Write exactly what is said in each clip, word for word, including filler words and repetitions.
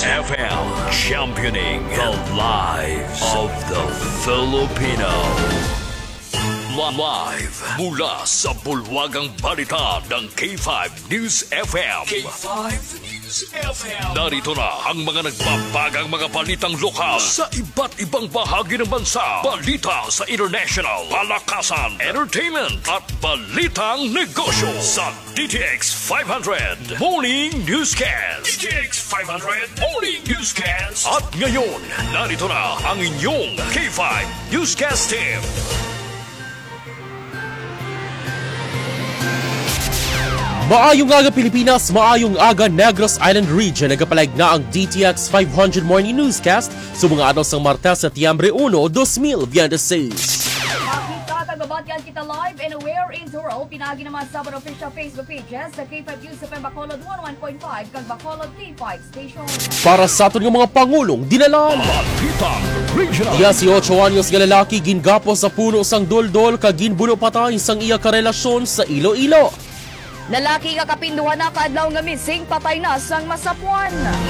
F M, championing the lives of the Filipino. Live mula sa bulwagang balita ng K five News F M. K five News F M. Narito na ang mga nagbabagang mga balitang lokal sa iba't ibang bahagi ng bansa. Balita sa international, palakasan, entertainment at balitang negosyo sa D T X five hundred Morning Newscast. D T X five hundred Morning Newscast. At ngayon, narito na ang inyong K five Newscast team. Maayong aga Pilipinas, maayong aga Negros Island Region. Nagapalag na ang D T X five hundred Morning Newscast sa mga araw sa Martes sa Tiambre one, two thousand twenty-six. Makita tagabatian kita live and aware in Toro. Pinagi naman sa mga official Facebook pages sa K five News sa Bacolod one oh one point five kag Bacolod K five Station. Para sa aton ng mga pangulong dinalan. eighteen anyos nga lalaki gingapo sa puno sang doldol kag ginbuno patay sang iya karelasyon sa Iloilo. Lalaki kakapinduhan na kaadlaw nga missing, patay na sang masapuan.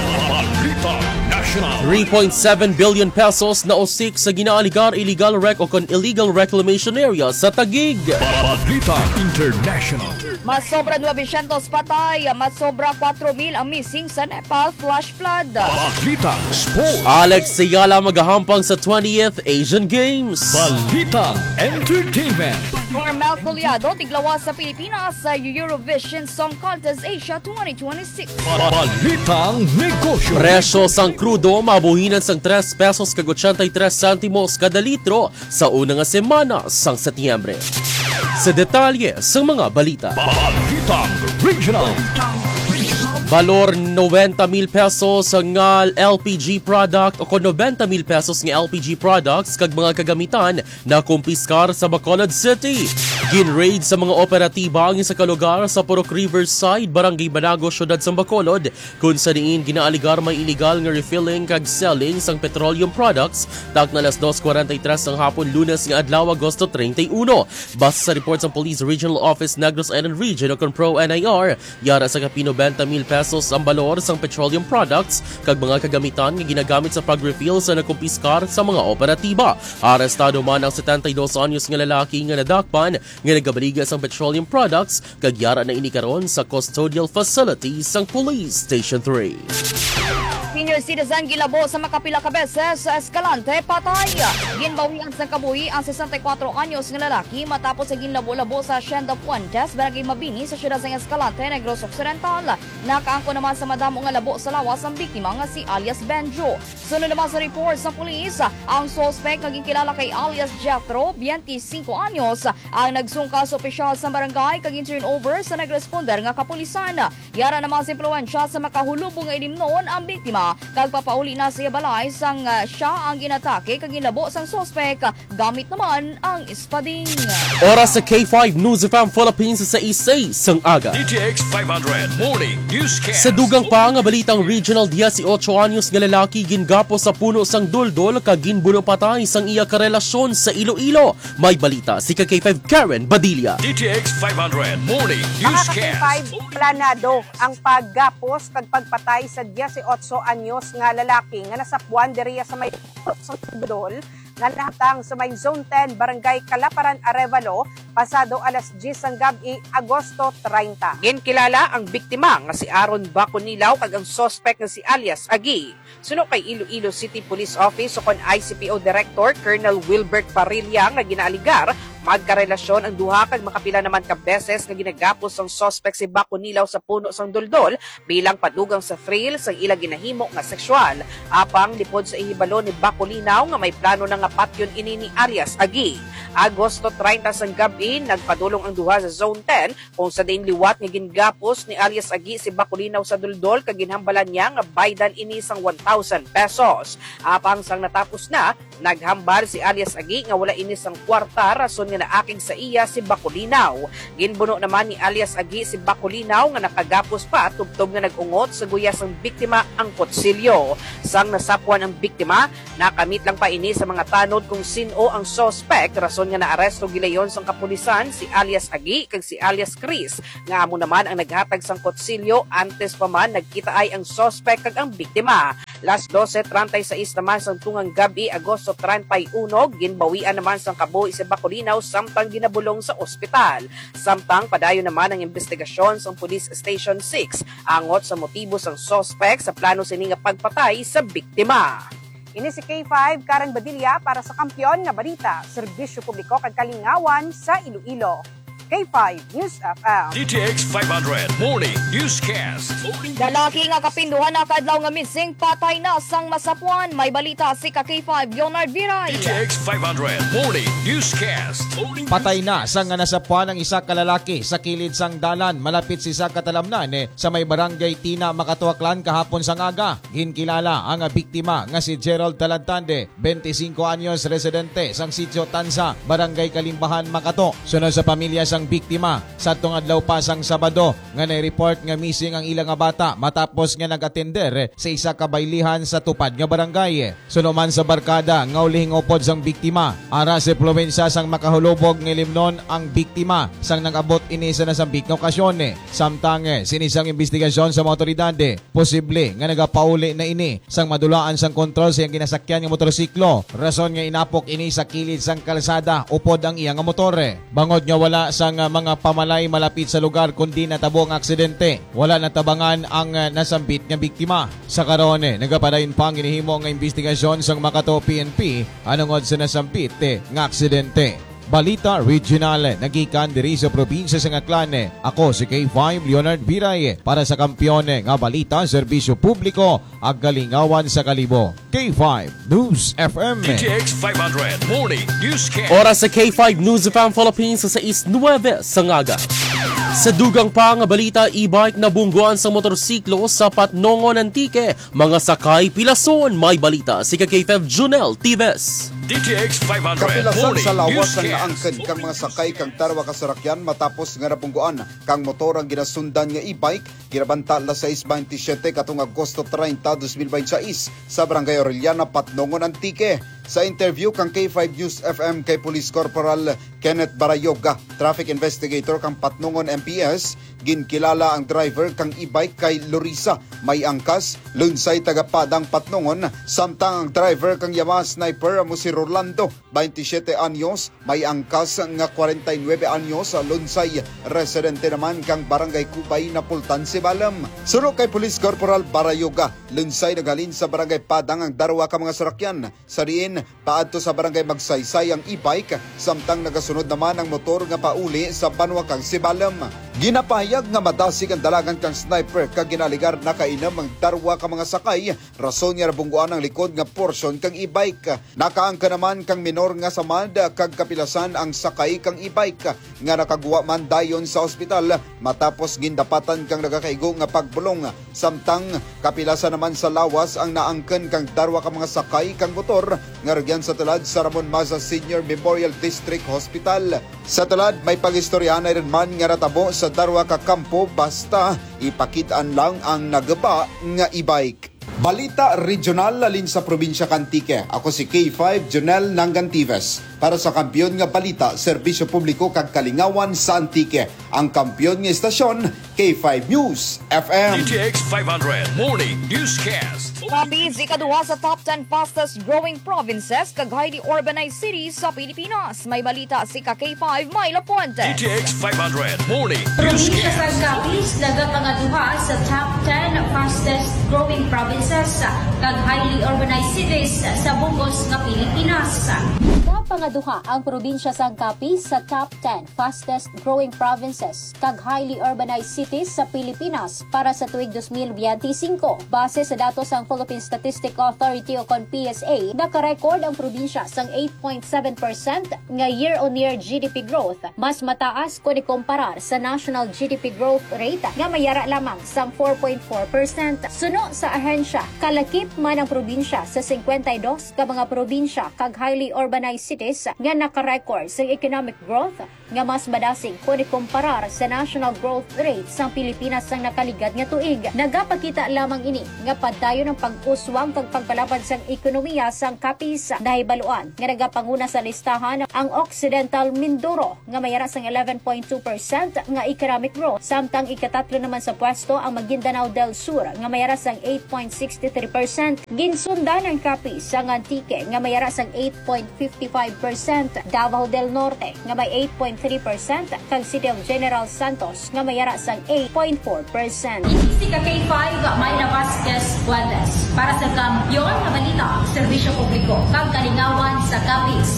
three point seven billion pesos na usik sa ginaaligar illegal rec o kon illegal reclamation area sa Taguig. Balita International. Mas sobra nine hundred patay, mas sobra four mil ang missing sa Nepal flash flood. Balita Sports. Alex Sayala magahampang sa twentieth Asian Games. Balita Entertainment. Normal Culiado tiglawas sa Pilipinas sa Eurovision Song Contest Asia twenty twenty-six. Balitang negosyo. Presyo sang krudo mabuhinan sang three pesos kag eighty-three centimos kada litro sa una nga semana sang Setyembre. Sa detalye sa mga balita. Balitang Regional. Valor ninety mil pesos nga L P G product o kon ninety mil pesos nga L P G products kag mga kagamitan na kumpiskar sa Bacolod City. Gin-raid sa mga operatiba ang sa kalugar sa Purok Riverside, Barangay Banago, Syudad sa Bacolod, kung sa diin ginaaligar may illegal nga refilling kag selling sang petroleum products tak na alas two forty-three ng hapon Lunes nga adlaw Agosto thirty-one. Base sa report sa Police Regional Office Negros Island Region o kon Pro N I R, yara sa kapino ninety mil pesos ang balor sang petroleum products kag mga kagamitan nga ginagamit sa pag-refill sa nakumpiskar sa mga operatiba. Arestado man ang seventy-two anyos nga lalaki nga nadakpan nga nagabaliga sang petroleum products kag yara na ini karon sa custodial facility sang Police Station three. Senior citizen gilabo sa makapila ka beses sa Escalante, patay. Ginbawian sa kabuhi ang sesenta y cuatro anyos nga lalaki matapos sa ginlabo-labo sa Hacienda Fuentes, Barangay Mabini sa siyudad ng Escalante, Negros Occidental. Nakaangko naman sa madamo nga labo sa lawas ang biktima nga si alias Benjo. Sunod naman sa report sa pulis, ang suspect naging kilala kay alias Jethro, twenty-five anyos, ang nagsungka sa opisyal sa barangay kag turnover sa nagresponder nga kapulisan. Yara naman sa impluwensya sa makahulubong nga ilimnon ang biktima kag papauli na siya balay sang uh, siya ang ginatake kag ginlabo sang suspect gamit naman ang espading. Oras sa K five News F M Philippines sa isay sang aga. D T X five hundred Morning Newscast. Sa dugang pa nga balitang regional, eighteen anyos nga lalaki gingapo sa puno sang doldol kag ginbuno patay sang iya karelasyon sa Iloilo. May balita si K five Karen Badilla. D T X five hundred Morning Mga Newscast. K five, planado ang paggapos kag pagpatay sa eighteen anyos nga lalaki nga nasapuan diriya sa may sa Budol nga nahatang sa may Zone ten, Barangay Kalaparan, Arevalo, pasado alas diyes ang gabi, Agosto thirty. Ginkilala ang biktima nga si Aaron Baconilaw kag ang suspect nga si alias Agi. Suno kay Iloilo City Police Office o kon I C P O Director Colonel Wilbert Parilla nga ginaaligar magkarelasyon ang duha kag makapila naman ka beses nga ginagapos ang suspect si Baconilaw sa puno sang doldol bilang padugang sa thrill sa ilang ginahimo nga sexual. Apang lipod sa ihibalo ni Bacolinaw nga may plano na nga patyon ini ni alias Agi. Agosto thirty sang gabi nagpadulong ang duha sa Zone ten kung sa din liwat nga gingapos ni alias Agi si Bacolinaw sa doldol kag ginhambalan niya nga baydan ini sang one thousand pesos. Apang sang natapos na Naghambal si alias Agi nga wala inis ang kwarta rason nga naaking sa iya si Bacolinaw. Ginbuno naman ni alias Agi si Bacolinaw nga nakagapos pa tubtob nga nagungot sa guyas ang biktima ang kutsilyo. Sang nasapwan ang biktima, nakamit lang pa ini sa mga tanod kung sino ang suspect rason nga naaresto gilayon sang kapulisan si alias Agi kag si alias Chris nga amo naman ang naghatag sang kutsilyo antes pa man nagkita ay ang suspect kag ang biktima. Las twelve thirty-six naman sang tungang gabi Agosto thirty-one, ginbawian naman sang kabuhi si Bacolinaw samtang ginabulong sa ospital. Samtang padayon naman ang investigasyon sa Police Station six angot sa motibo sang suspect sa plano sini nga pagpatay sa biktima. Ini si K five Karen Badilla para sa Kampiyon nga Balita, Serbisyo Publiko kag Kalingawan sa Iloilo. K five News F M. D T X five hundred Morning Newscast. Lalaki nga kapinduhan na kadlaw nga missing patay na sang masapuan. May balita si ka K five Leonard Viray. D T X five hundred Morning Newscast. Patay na sang nga nasapuan ang isa ka lalaki sa kilid sang dalan malapit si sa katalamnan eh, sa may barangay Tina Makatuaklan kahapon sang aga. Ginkilala ang biktima nga si Gerald Talantande, twenty-five anyos, residente sang Sitio Tansa, barangay Kalimbahan, Makato. Sunod sa pamilya sa ang biktima sa atong adlaw pa sang Sabado nga na-report nga missing ang ilang nga bata matapos nga nag-atender sa isa ka baylihan sa tupad nga barangay. Sunuman sa barkada nga ulihing upod sang biktima ara sa probinsya sang makahulubog nga Limnon ang biktima sang nag-abot ini sa nasambik nga okasyon. Samtang sinisang investigasyon sa mga otoridad posible nga nagapauli na ini sang madulaan sang kontrol sa iyang ginasakyan nga motorsiklo rason nga inapok ini sa kilid sang kalsada upod ang iyang nga motor. Bangod nga wala sa ang mga pamalay malapit sa lugar kundi natabo ang aksidente. Wala natabangan ang nasambit nga biktima. Sa karon eh, nagapadayon pa ang ginihimo nga investigasyon sang Makato P N P anungod sa nasambit eh, nga aksidente. Balita Regional, nagikan diri sa probinsya sa Aklan. Ako si K five Leonard Viray para sa Kampiyon nga Balita, Serbisyo Publiko ag Kalingawan sa Kalibo. K five News F M. D T X five hundred Morning Newscast. Oras sa K five News F M Philippines sa sais nueve sa ngaga. Sa dugang pa nga balita, e-bike na bungguan sa motorsiklo sa Patnongon, Antique. Mga sakay pilason, may balita si K five Junel Tives. D T X five hundred Kapilasan Morning sa lawas ang Newscast. naangkad kang mga sakay kang tarwa kasarakyan matapos nga napungguan kang motor ang ginasundan nga e-bike ginabanta alas sais twenty-seven katong Agosto thirty, twenty twenty-six sa Barangay Orellana, Patnongon, Antique. Sa interview kang K five News F M kay Police Corporal Kenneth Barayoga, traffic investigator kang Patnongon M P S, ginkilala ang driver kang e-bike kay Lorisa May Angkas, lunsay tagapadang Patnongon, samtang ang driver kang Yamaha Sniper mo si Rolando, twenty-seven anyos, May Angkas nga forty-nine anyos, lunsay residente naman kang Barangay Kubay, Napultan, Sibalam. Sunod kay Police Corporal Barayoga, lunsay naghalin sa Barangay Padang ang darwa ka mga sarakyan. Sa diin paadto sa Barangay Magsaysay ang e-bike, samtang nagasunod naman ang motor nga pauli sa Banwa kang Sibalam. Ginapahayag nga madasig ang dalagan kang sniper kag ginaligar na kainam ang darwa ka mga sakay, rason nga nabungguan ang likod nga portion kang e-bike. Nakaangka naman kang minor nga samad kag kapilasan ang sakay kang e-bike nga nakaguwa man dayon sa ospital matapos gindapatan kang nagakaigo nga pagbulong, samtang kapilasan naman sa lawas ang naangken kang darwa ka mga sakay kang motor nga ragyan sa tulad sa Ramon Maza Senior Memorial District Hospital. Sa tulad may pagistoryahan rin man nga natabo sa darwa ka kampo basta ipakitaan lang ang nagaba nga e-bike. Balita Regional lalin sa probinsya Antique. Ako si K five Jonel Nangantives para sa Kampiyon nga Balita, Serbisyo Publiko kag Kalingawan sa Antique. Ang kampiyon nga istasyon K five News F M. D T X five hundred Morning Newscast. Kabi si kaduha sa top ten fastest growing provinces kag highly urbanized cities sa Pilipinas. May balita si ka K five Myla Puente. D T X five hundred Morning Probinsya Newscast. sa Capiz nagapangaduha sa top ten fastest growing provinces kag highly urbanized cities sa bugos nga Pilipinas. Napangaduha ang probinsya sa Capiz sa top ten fastest growing provinces kag highly urbanized cities sa Pilipinas para sa tuig twenty twenty-five base sa datos ng Philippine Statistic Authority o kon P S A, nakarecord ang probinsya sang eight point seven percent nga year-on-year G D P growth, mas mataas kung ikumparar sa national G D P growth rate nga mayara lamang sang four point four percent. Suno sa ahensya, kalakip man ang probinsya sa fifty-two ka mga probinsya kag highly urbanized cities nga nakarecord sa economic growth nga mas madasig kung ikumparar sa national growth rate sang Pilipinas sang nakaligad nga tuig. Nagapakita lamang ini nga padayon ng pag-uswang kag pagpalapad sang ekonomiya sang kapis. Nahibaluan nga nagapanguna sa listahan ang Occidental Mindoro nga mayara sang eleven point two percent nga economic growth, samtang ikatatlo naman sa pwesto ang Maguindanao del Sur nga mayara sang eight point six three percent. Ginsundan ang kapis sang Antique nga mayara sang eight point five five percent, Davao del Norte nga may eight point three percent, kag City of General Santos nga mayara sang eight point four percent. Si K five, Mayra Vasquez Guadas. Para sa kampyon na balita, serbisyo publiko, kag kalingawan sa kapis.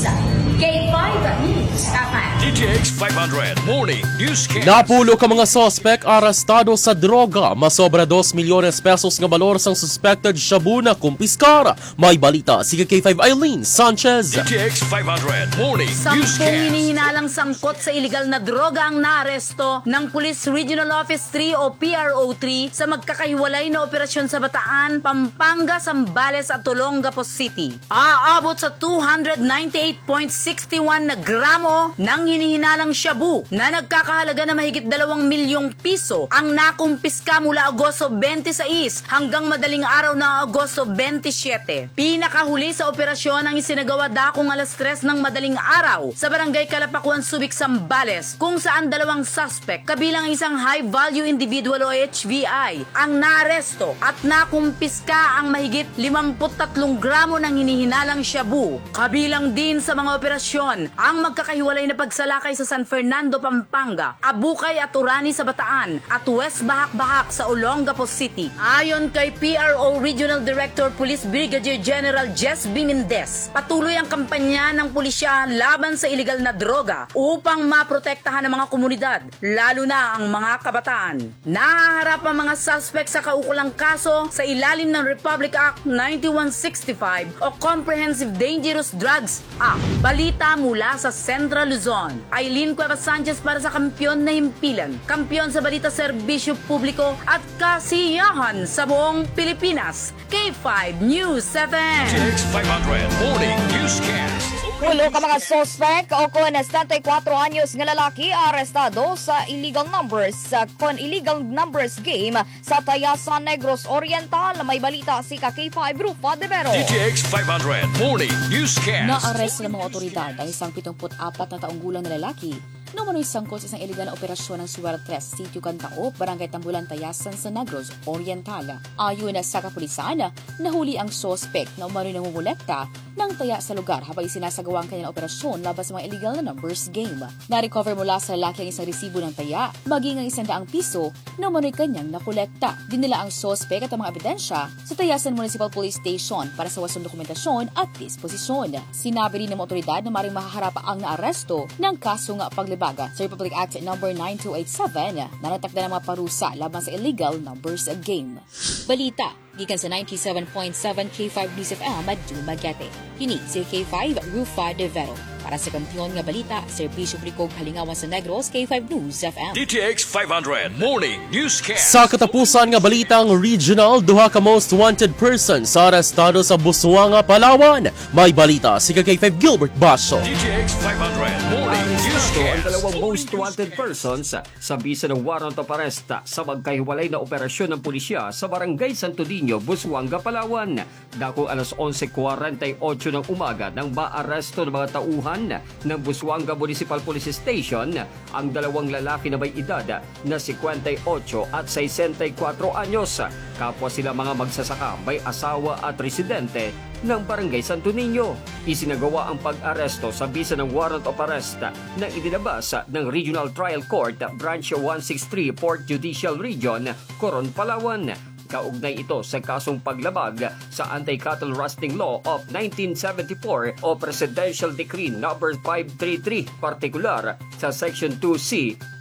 K five News F M. D T X five hundred Morning Newscast. Napulo ka mga suspect arestado sa droga. Masobra dos milyones pesos nga balor sang suspected shabu na kumpiskara. May balita si K five Eileen Sanchez. D T X five hundred Morning Sampung Newscast. hinihinalang sangkot sa iligal na droga ang naaresto ng Police Regional Office three o P R O three sa magkakahiwalay na operasyon sa Bataan, Pampanga, Zambales at Olongapo City. Aabot sa two hundred ninety-eight point six one na gramo ng hinihinalang shabu na nagkakahalaga na mahigit dalawang milyong piso ang nakumpiska mula Agosto twenty-six hanggang madaling araw na Agosto twenty-seven. Pinakahuli sa operasyon ang isinagawa dakong alas tres ng madaling araw sa Barangay Kalapakuan, Subic, Zambales, kung saan dalawang suspect kabilang isang high-value individual o H V I ang naaresto at nakumpiska ang mahigit fifty-three gramo ng hinihinalang shabu. Kabilang din sa mga operasyon ang magkakahiwalay na pagsalakay sa San Fernando, Pampanga, Abukay at Urani sa Bataan at West Bahak-Bahak sa Olongapo City. Ayon kay P R O Regional Director Police Brigadier General Jess B. Mendez, patuloy ang kampanya ng pulisya laban sa iligal na droga upang maprotektahan ang mga komunidad, lalo na ang mga kabataan. Nahaharap ang mga suspect sa kaukulang kaso sa ilalim ng Republic Act ninety-one sixty-five o Comprehensive Dangerous Drugs Act. Balita mula sa Central Luzon. Eileen Cuevas Sanchez para sa Kampiyon na Himpilan. Kampiyon sa balita, serbisyo publiko at kasiyahan sa buong Pilipinas. K five News seven. D T X five hundred Morning Newscast. Pulo ka mga suspect o kon seventy-four anyos nga lalaki arestado sa illegal numbers sa kon illegal numbers game sa Tayasan, Negros Oriental. May balita si K five Rufa de Vero. D T X five hundred Morning Newscast. Na-arrest ng mga otoridad ang isang pitongput-apat na taong gulang na lalaki na umano'y sangkot sa isang iligal na operasyon ng Suwara tres, Sitio Cantao, Barangay Tambulan, Tayasan sa Negros Oriental. Ayon na sa kapulisan, nahuli ang suspect na umano'y nangungulekta ng taya sa lugar habang isinasagawa ang kanyang operasyon laban sa mga illegal na numbers game. Na-recover mula sa lalaki ang isang resibo ng taya, maging ang isang daang piso na umano'y kanyang nakolekta. Dinila ang suspect at ang mga ebidensya sa Tayasan Municipal Police Station para sa wasong dokumentasyon at disposisyon. Sinabi rin ng mga otoridad na maring mahaharap ang naaresto ng kaso nga paglibaga sa Republic Act number nine two eight seven na natakda ng mga parusa laban sa illegal numbers game. Balita gikan sa ninety-seven point seven K five News F M at Dumaguete. Kini si K five Rufa de Vero. Para sa kampiyon nga balita, serbisyo publiko halingawan sa Negros, K five News F M. D T X five hundred Morning Newscast. Sa katapusan nga balitang regional, duha ka most wanted persons arestado sa Busuanga, Palawan. May balita si K five Gilbert Basho. D T X five hundred Morning Ang Newscast. dalawang most wanted persons sa bisa ng warrant of arrest sa magkahiwalay na operasyon ng pulisya sa Barangay Santo Niño, Busuanga, Palawan. Dako alas eleven forty-eight ng umaga nang maaresto ng mga tauhan ng Busuanga Municipal Police Station ang dalawang lalaki na may edad na fifty-eight at sixty-four anyos. Kapwa sila mga magsasaka, may asawa at residente ng Barangay Santo Niño. Isinagawa ang pag-aresto sa bisa ng warrant of arrest na idinabas ng Regional Trial Court Branch one sixty-three fourth Judicial Region, Coron, Palawan. Kaugnay ito sa kasong paglabag sa Anti-Cattle Rusting Law of nineteen seventy-four o Presidential Decree number five thirty-three, partikular sa Section two C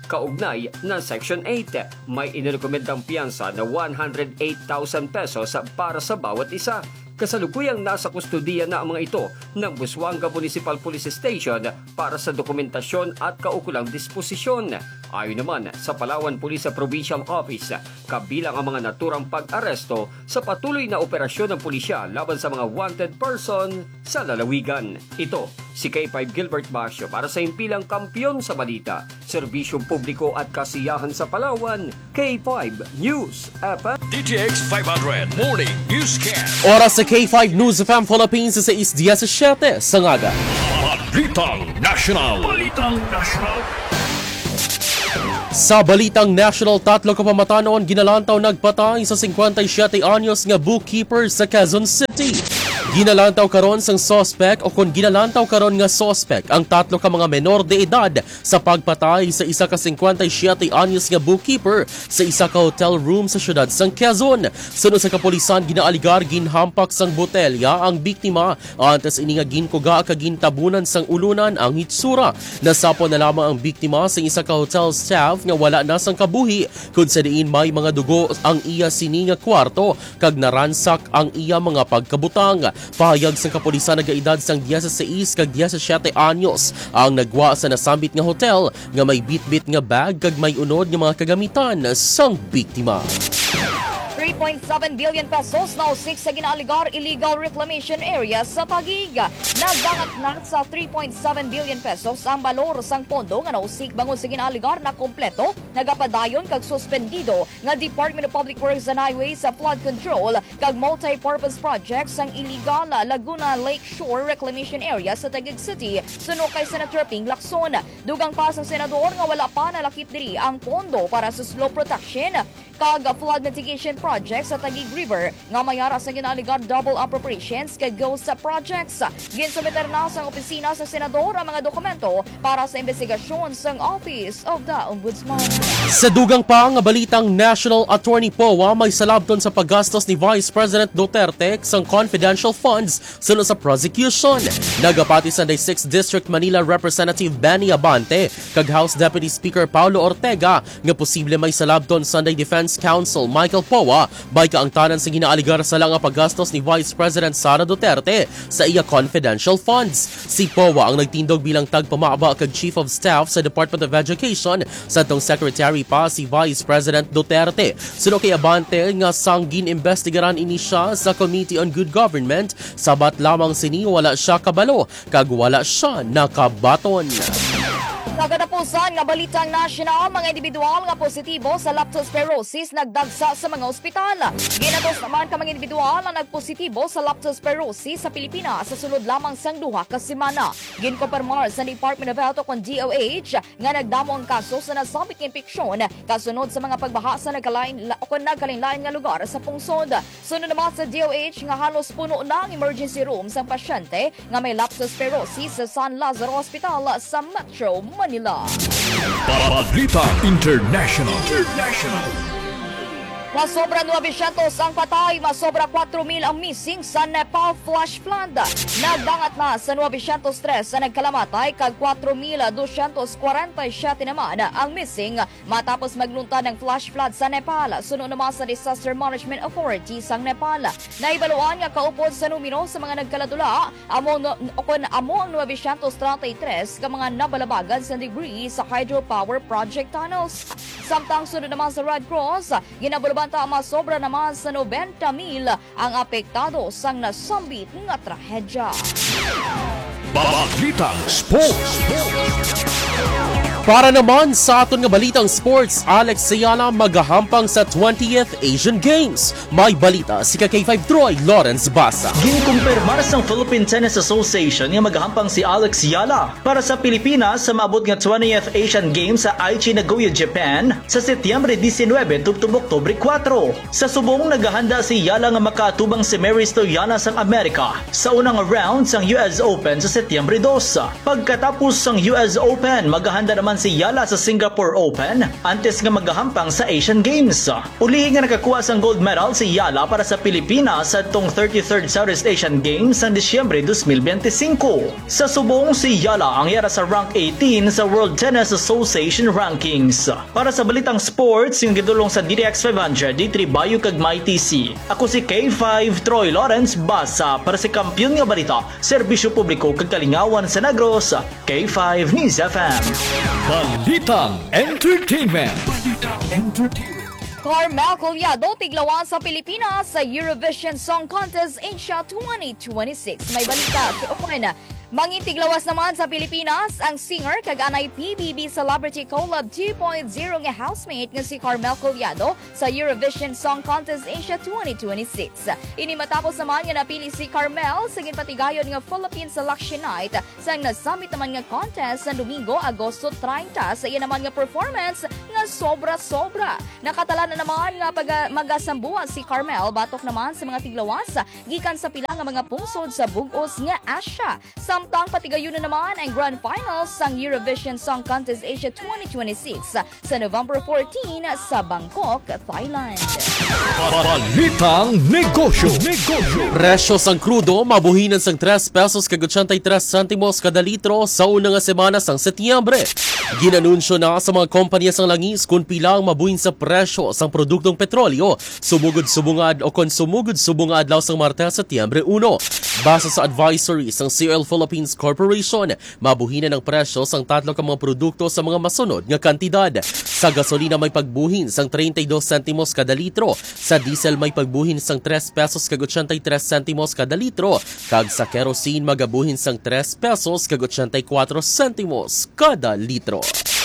kaugnay ng Section eight. May inirekomendang piyansa na one hundred eight thousand pesos para sa bawat isa. Kasalukuyang nasa kustudiya na ang mga ito ng Busuanga Municipal Police Station para sa dokumentasyon at kaukulang disposisyon. Ayon naman sa Palawan Police Provincial Office, kabilang ang mga naturang pag-aresto sa patuloy na operasyon ng pulisya laban sa mga wanted person sa lalawigan. Ito, si K five Gilbert Basio para sa impilang kampiyon sa balita, serbisyong publiko at kasiyahan sa Palawan, K five News F M. D T X five hundred Morning Newscast. Oras sa K five News F M Philippines sa six seventeen sa ngaga. Balitang National. Balitang National. Sa Balitang National, tatlo kapamatanon ginalantaw nagpatay sa fifty-seven anyos nga bookkeeper sa Quezon City. Ginalantaw karon sang suspect o kung ginalantaw karon nga suspect ang tatlo ka mga menor de edad sa pagpatay sa isa ka fifty-seven anyos nga bookkeeper sa isa ka hotel room sa syudad sang Quezon. Sunod sa kapulisan, ginaaligar ginhampak sang botelya ang biktima antes ini nga ginkuga ka gintabunan sang ulunan ang hitsura. Nasapo na lamang ang biktima sa isa ka hotel staff nga wala na sang kabuhi kun sa diin may mga dugo ang iya sini nga kwarto kag naransak ang iya mga pagkabutang. Pahayag sang kapulisan nagaedad sang sixteen kag seventeen anyos ang nagwa sa nasambit nga hotel nga may bit-bit nga bag kag may unod nga mga kagamitan sang biktima. three point seven billion pesos na usik sa ginaaligar illegal reclamation area sa Taguig. Nagdangat na sa three point seven billion pesos ang balor sang pondo nga nausik bangon sa ginaaligar na kompleto, nagapadayon kag suspendido nga Department of Public Works and Highways sa flood control kag multi-purpose projects sang illegal Laguna Lakeshore Reclamation Area sa Taguig City. Suno kay Senator Ping Lacson, dugang pa sa senador nga wala pa nalakip diri ang pondo para sa slow protection kag flood mitigation projects sa Taguig River nga mayara sa ginaaligar double appropriations kag ghost projects. Ginsumiter na sa opisina sa senador ang mga dokumento para sa investigasyon sa Office of the Ombudsman. Sa dugang pa nga Balitang National, Attorney Powa may salabton sa paggastos ni Vice President Duterte sang confidential funds sunod sa prosecution. Nagapati sa sixth District Manila Representative Benny Abante kag House Deputy Speaker Paulo Ortega nga posible may salabton Sunday Defense Counsel Michael Powa bay ka ang tanan sa ginaaligar sa lang paggastos ni Vice President Sara Duterte sa iya confidential funds. Si Powa ang nagtindog bilang tagpamaba kag Chief of Staff sa Department of Education sa tong Secretary pa si Vice President Duterte. Suno kay Abante nga sanggin investigaran ini siya sa Committee on Good Government, sabat lamang sini wala siya kabalo kag wala siya nakabaton. Nagadapusan nga Balitang National, mga individual nga positibo sa leptospirosis nagdagsa sa mga ospital. Ginatos naman ka mga individual na nagpositibo sa leptospirosis sa Pilipinas sa sunod lamang sang duha ka semana. Ginkonfirmar sa Department of Health o kon D O H nga nagdamo ang kaso sa nasabit nga impeksyon kasunod sa mga pagbaha sa nagkalain o kon nagkalain-lain nga lugar sa pungsod. Sunod naman sa D O H nga halos puno na ang emergency room sa pasyente nga may leptospirosis sa San Lazaro Hospital sa Metro Manila. Balita International. International. Masobra nine hundred ang patay, masobra four mil ang missing sa Nepal flash flood. Nagdangat na sa nine hundred three sa nagkalamatay kag four mil two hundred forty-seven naman ang missing matapos maglunta ng flash flood sa Nepal. Sunod naman sa Disaster Management Authority sang Nepal. Naibaluan nga kaupod sa numero sa mga nagkaladula amo o kon amo ang nine hundred thirty-three ka mga nabalabagan sa debris sa hydropower project tunnels. Samtang sunod naman sa Red Cross, ginabulabanta masobra naman sa ninety mil ang apektado sang nasambit nga trahedya. Balitang Sports. Para naman sa aton nga Balitang Sports, Alex Sayala magahampang sa twentieth Asian Games. May balita si K five Troy Lawrence Basa. Ginkumpirmar sa Philippine Tennis Association nga magahampang si Alex Sayala para sa Pilipinas sa maabot nga twentieth Asian Games sa Aichi, Nagoya, Japan sa Setyembre nineteen tubtub Oktubre four. Sa subong nagahanda si Yala nga makaatubang si Mary Stoyana sang Amerika sa unang round sang U S Open sa Setyembre dos. Pagkatapos ng U S Open, maghahanda naman si Yala sa Singapore Open antes nga magahampang sa Asian Games. Ulihin nga nakakuha sang gold medal si Yala para sa Pilipinas sa tong thirty-third Southeast Asian Games sa Disyembre twenty twenty-five. Sa subong si Yala ang yara sa rank eighteen sa World Tennis Association Rankings. Para sa balitang sports, yung gidulong sa D T X five hundred, D three Bayo kag M I T C. Ako si K five Troy Lawrence basa para si Kampiyon nga Balita, Serbisyo Publiko kag Kalingawan sa Negros, K five News F M. Balitang Entertainment. Balitang Entertainment. Carmel Collado tiglawan sa Pilipinas sa Eurovision Song Contest Asia twenty twenty-six. May balita si Owen. Mangitiglawas naman sa Pilipinas ang singer kaganay P B B Celebrity Collab two point oh nga housemate nga si Carmel Collado sa Eurovision Song Contest Asia twenty twenty-six. Ini matapos naman nga napili si Carmel sa ginpatigayon nga Philippine Selection Night sa nasamit naman nga contest sa Domingo, Agosto thirty sa iya naman nga performance nga sobra-sobra. Nakatala na naman nga pag magasambuan si Carmel batok naman sa mga tiglawas gikan sa pila nga mga pungsod sa bug-os nga Asia. Samtang patigayon na naman ang Grand Finals sang Eurovision Song Contest Asia twenty twenty-six sa November fourteen sa Bangkok, Thailand. Balitang Negosyo. Negosyo. Presyo sang krudo mabuhinan sang three pesos kag eighty-three centimos kada litro sa una nga semana sang Setyembre. Ginanunsyo na sa mga kompanya sang langis kung pila ang mabuhin sa presyo sang produktong petrolyo sumugod-subungad o kon sumugod-subungad adlaw sang Martes, Setyembre one. Base sa advisory sang C O L Philippines Corporation, mabuhinan ang presyo sang tatlo ka mga produkto sa mga masunod nga kantidad. Sa gasolina may pagbuhin sang thirty-two centimos kada litro, sa diesel may pagbuhin sang three pesos kag eighty-three centimos kada litro, kag sa kerosene magabuhin sang three pesos kag eighty-four centimos kada litro.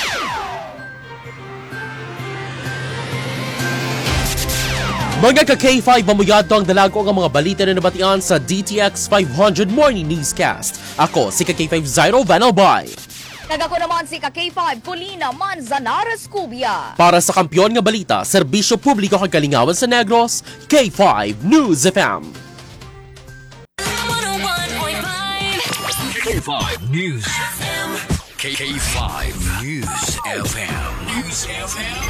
Mga ka-K five, mamuyado ang dalago ang mga balita na nabatian sa D T X five hundred Morning Newscast. Ako si ka-K five Zyro Vanalbay. Nagako naman si ka-K five Colina Manzanares Cubia. Para sa kampiyon nga balita, Serbisyo Publiko kag Kalingawan sa Negros, K five News F M. K five News F M. K five News F M. News F M.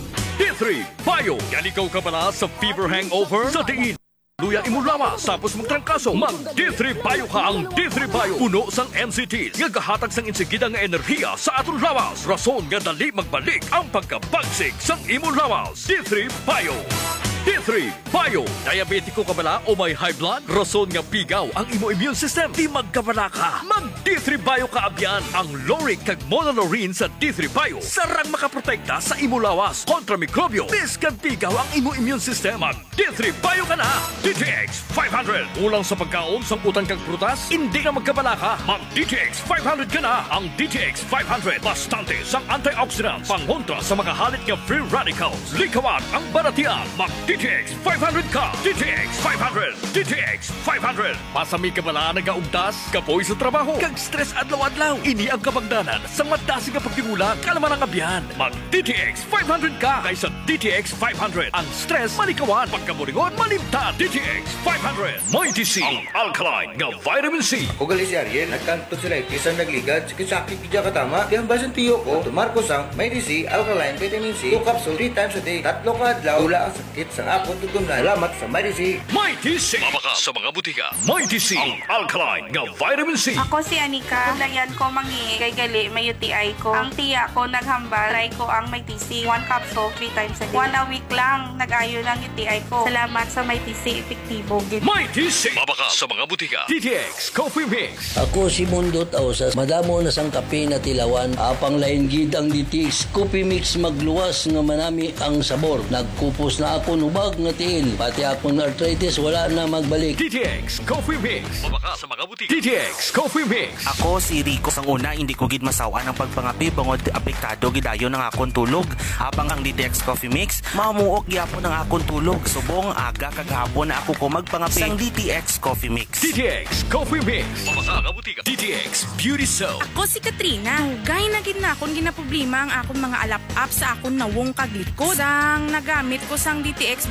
D three Bayo. Yan ikaw ka pala sa fever hangover sa tingin. Luya imong lawas tapos magtrangkaso. Mag D three Bayo ka ang D three Bayo. Puno sang M C Ts. Nga gahatag sang insigida nga enerhiya sa aton lawas. Rason nga dali magbalik ang pagkabagsik sang imong lawas. D three Bayo. D three Bayo. Diabetiko ka bala o may high blood? Rason nga pigaw ang imo immune system. Di magkabala ka. Mag D three Bayo ka abyan. Ang Loric kag Monolorine sa D three Bayo. Sarang makaprotekta sa imo lawas kontra mikrobyo. Biskan pigaw ang imo immune system. Mag D three Bayo ka na. D T X five hundred. Ulang sa pagkaon sang utang kag prutas. Hindi na magkabala ka. Mag D T X five hundred ka na. Ang D T X five hundred. Bastante sang antioxidants. Pangontra sa mga halit nga free radicals. Likawan ang baratian. Mag D T X five hundred ka. D T X five hundred. D T X five hundred. Pasami ka bala nagaugtas, kapoy sa trabaho, kag stress adlaw-adlaw. Ini ang kabagdanan sa madasi nga pagtingulang kalaman ang abyan. Mag D T X five hundred ka kaysa D T X five hundred. Ang stress malikawan, pagkaburingon malimtan. D T X five hundred. Mighty C, ang alkaline nga vitamin C. O gali si Ariel, nagkanto sila kisang nagligad, sakit kidya katama. Di ang basan tiyo ko, tumarko sang Mighty C, alkaline vitamin C, two capsule three times a day, tatlo ka adlaw, wala ang sakit sa ako tugom na. Salamat sa Mighty C. Mighty C. Mabaka sa mga butika. Mighty C, ang alkaline nga vitamin C. Ako si Anika. Kulayan ko mangi kay gali may U T I ko. Ang tiya ko naghambal. Try ko ang Mighty C. One capsule, three times a day. One a week lang. Nag-ayo ng U T I ko. Salamat sa Mighty C. Epektibo. Mighty C. Mabaka sa mga butika. D T X Coffee Mix. Ako si Mundot Ausas. Madamo na sang kape na tilawan. Apang lain gid ang D T X Coffee Mix magluwas nga manami ang sabor. Nagkupos na ako nubag nga tiil. Pati akong arthritis wala na magbalik. D T X Coffee Mix. Mabaka sa mga butika. D T X Coffee Mix. Ako si Rico. Sang una, hindi ko gid masawa ng pagpangapi bangod apektado gidayo ng akong tulog. Habang ang D T X Coffee Mix, mamuok gyapon ng akong tulog. Subong aga kagahapon na ako ko magpangapi sang D T X Coffee Mix. D T X Coffee Mix. Mabaka sa butika. D T X Beauty Soap. Ako si Katrina. Gay na gid na akong ginaproblema ang akong mga alap-up sa akong nawong kaglikod. Sang nagamit ko sang D T X Beauty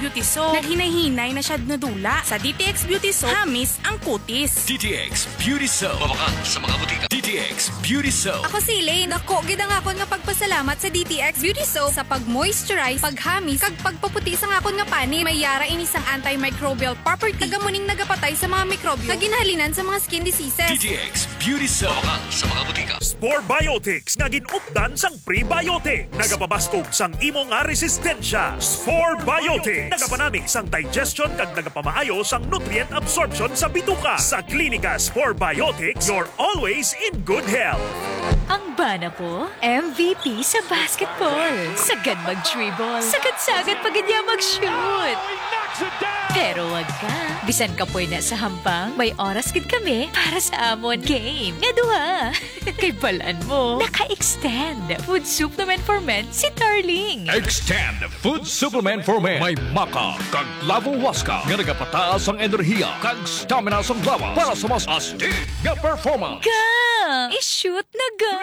Beauty Soap. Naghinay-hinay na siya nadula. Sa D T X Beauty Soap, hamis ang kutis. D T X Beauty Soap. Mabakan sa mga butika. D T X Beauty Soap. Ako si Elaine. Dako, gid ang akon nga pagpasalamat sa D T X Beauty Soap sa pag-moisturize, paghamis, kag pagpaputi sa akon nga pani. May yara inisang antimicrobial property. Nagamuning nagapatay sa mga mikrobyo na ginhalinan sa mga skin diseases. D T X Beauty Soap. Mabakan sa mga butika. Spore Biotics nga ginupdan sang prebiotic. Nagapabastog sang imo nga resistensya. Spore Biotics. Nagapanami sang digestion kag nagapamaayo sang nutrient absorption sa bituka. Sa Klinika Spore Biotics, you're always in good health. Ang bana ko, M V P sa basketball. Sagad mag-dribble. Sagad-sagad pag niya mag-shoot. Pero wag ka. Bisan ka po na sa hampang, may oras gid kami para sa amon game. Nga duha. Kay balaan mo, naka-extend. Food supplement for men si Darling. Extend Food Supplement for Men. May maka kag lavo waska nga nagapataas ang enerhiya kag stamina sang lawas para sa mas astig nga performance. Ga! I-shoot na ga!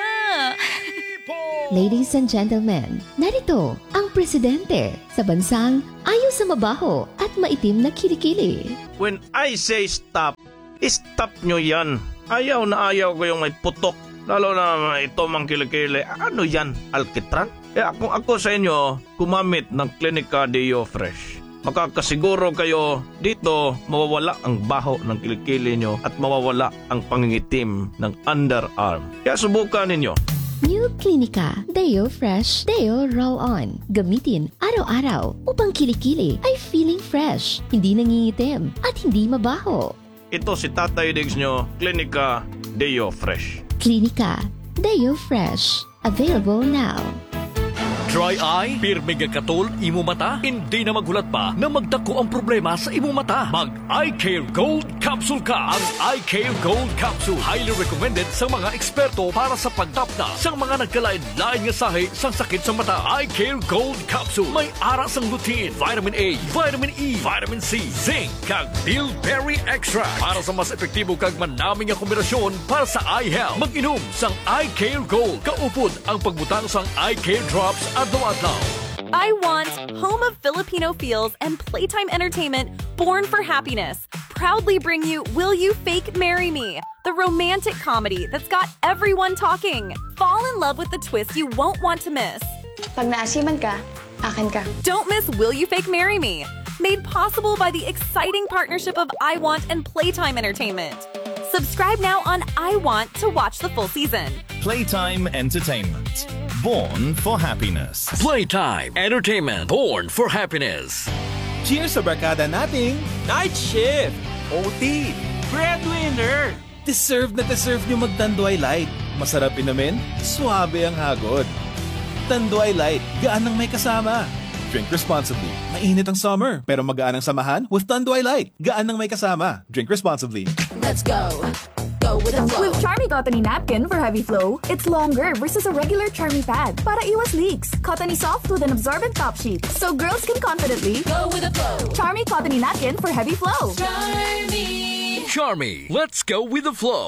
Ladies and gentlemen, narito ang presidente sa bansang ayaw sa mabaho at maitim na kilikili. When I say stop, stop nyo yan. Ayaw na ayaw ko yung may putok. Lalo na ito mang kilikili. Ano yan? Alkitran? Eh kung ako sa inyo, kumamit ng Klinika Deo Fresh. Makakasiguro kayo dito mawawala ang baho ng kilikili nyo at mawawala ang pangingitim ng underarm. Kaya subukan ninyo. New Klinika Deo Fresh Deo Roll-On. Gamitin araw-araw upang kilikili ay feeling fresh, hindi nangingitim at hindi mabaho. Ito si Tatay Diggs nyo, Klinika Deo Fresh. Klinika Deo Fresh. Available now. Dry eye? Pirmi katol imo mata? Hindi na maghulat pa na magdako ang problema sa imo mata. Mag Eye Care Gold Capsule ka. Ang Eye Care Gold Capsule highly recommended sa mga eksperto para sa pagtapna sa mga nagkalain-lain nga sahi sa sakit sa mata. Eye Care Gold Capsule may ara sang lutein, vitamin A, vitamin E, vitamin C, zinc, kag bilberry extract para sa mas epektibo kag manaming nga kombinasyon para sa eye health. Mag-inom sang Eye Care Gold. Kaupod ang pagbutang sang Eye Care Drops adlaw-adlaw. I Want, home of Filipino feels and playtime entertainment born for happiness, proudly bring you Will You Fake Marry Me, the romantic comedy that's got everyone talking. Fall in love with the twist you won't want to miss. Pag naasiman ka, akin ka. Don't miss Will You Fake Marry Me, made possible by the exciting partnership of I Want and Playtime Entertainment. Subscribe now on I Want to watch the full season. Playtime Entertainment. Born for happiness. Playtime Entertainment. Born for happiness. Cheers sa barkada nating Night Shift, O T, Breadwinner. Deserve na deserve nyo mag-Tanduay Light. Masarap inumin, suabe ang hagod. Tanduay Light, gaan ng may kasama. Drink responsibly. Mainit ang summer, pero magaan ang samahan with Tanduay Light. Gaan ng may kasama. Drink responsibly. Let's go. Go with the flow. With Charmy Cottony Napkin for heavy flow, it's longer versus a regular Charmy pad para iwas leaks. Cottony soft with an absorbent top sheet, so girls can confidently go with the flow. Charmy Cottony Napkin for heavy flow. Charmy. Charmy, let's go with the flow.